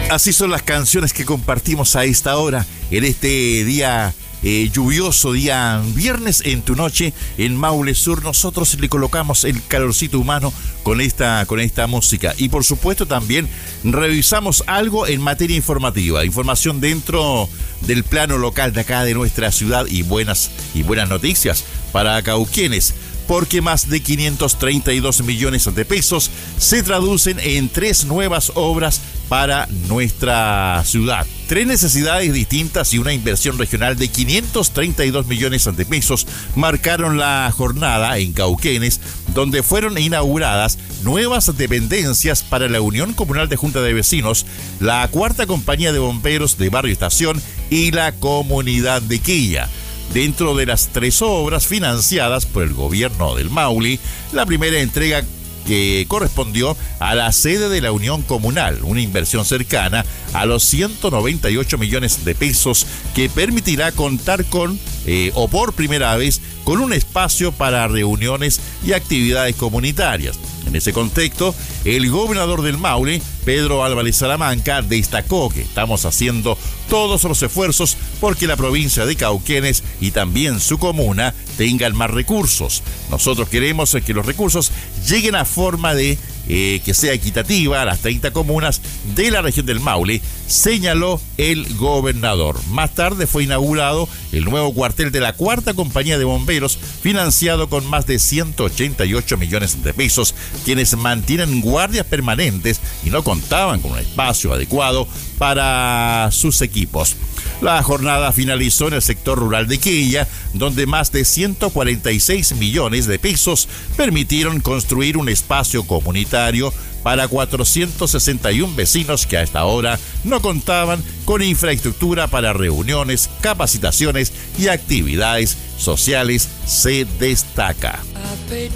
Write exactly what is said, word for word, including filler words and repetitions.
Así son las canciones que compartimos a esta hora, en este día eh, lluvioso, día viernes en tu noche, en Maule Sur. Nosotros le colocamos el calorcito humano con esta, con esta música. Y por supuesto también revisamos algo en materia informativa, información dentro del plano local de acá de nuestra ciudad y buenas, y buenas noticias para cauquenes, porque más de quinientos treinta y dos millones de pesos se traducen en tres nuevas obras para nuestra ciudad. Tres necesidades distintas y una inversión regional de quinientos treinta y dos millones de pesos marcaron la jornada en Cauquenes, donde fueron inauguradas nuevas dependencias para la Unión Comunal de Junta de Vecinos, la Cuarta Compañía de Bomberos de Barrio Estación y la Comunidad de Quilla. Dentro de las tres obras financiadas por el gobierno del Maule, la primera entrega que correspondió a la sede de la Unión Comunal, una inversión cercana a los ciento noventa y ocho millones de pesos que permitirá contar con, eh, o por primera vez, con un espacio para reuniones y actividades comunitarias. En ese contexto, el gobernador del Maule, Pedro Álvarez Salamanca, destacó que estamos haciendo todos los esfuerzos porque la provincia de Cauquenes y también su comuna tengan más recursos. Nosotros queremos que los recursos lleguen a forma de eh, que sea equitativa a las treinta comunas de la región del Maule, señaló el gobernador. Más tarde fue inaugurado el nuevo cuartel de la Cuarta Compañía de Bomberos, financiado con más de ciento ochenta y ocho millones de pesos, quienes mantienen guardias permanentes y no contaban con un espacio adecuado para sus equipos. La jornada finalizó en el sector rural de Quilla, donde más de ciento cuarenta y seis millones de pesos permitieron construir un espacio comunitario para cuatrocientos sesenta y uno vecinos que hasta ahora no contaban con infraestructura para reuniones, capacitaciones y actividades sociales, se destaca.